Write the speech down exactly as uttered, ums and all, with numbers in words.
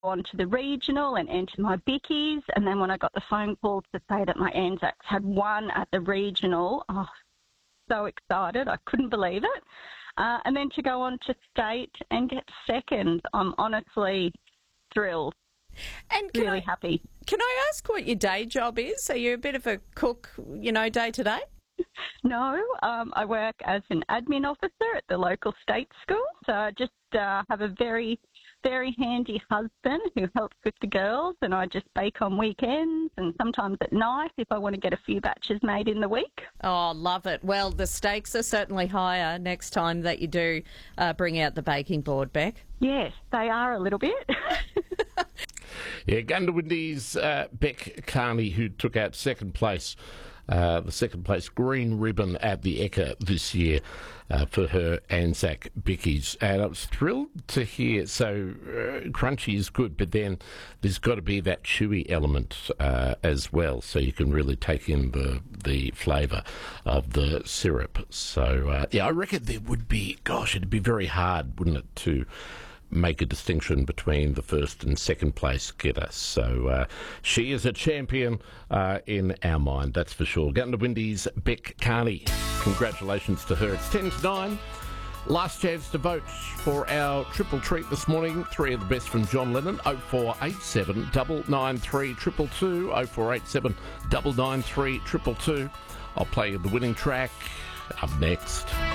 on to the regional and enter my bickies. And then when I got the phone call to say that my Anzacs had won at the regional, oh, so excited. I couldn't believe it. Uh, and then to go on to state and get second, I'm honestly thrilled. And can really I, happy. Can I ask what your day job is? Are you a bit of a cook, you know, day to day? No, um, I work as an admin officer at the local state school. So I just uh, have a very, very handy husband who helps with the girls, and I just bake on weekends and sometimes at night if I want to get a few batches made in the week. Oh, love it. Well, the stakes are certainly higher next time that you do uh, bring out the baking board, Beck. Yes, they are a little bit. Yeah, Gundawindi's uh, Beck Carney, who took out second place, uh, the second place green ribbon at the Ekka this year uh, for her Anzac Bickies. And I was thrilled to hear, so uh, crunchy is good, but then there's got to be that chewy element uh, as well, so you can really take in the, the flavour of the syrup. So, uh, yeah, I reckon there would be, gosh, it'd be very hard, wouldn't it, to make a distinction between the first and second place getter. So uh, she is a champion uh, in our mind, that's for sure. Gundawindi's Beck Carney. Congratulations to her. It's ten to nine. Last chance to vote for our triple treat this morning. Three of the best from John Lennon. oh four eight seven, nine nine three, two two two. oh four eight seven, nine nine three, two two two. I'll play you the winning track up next.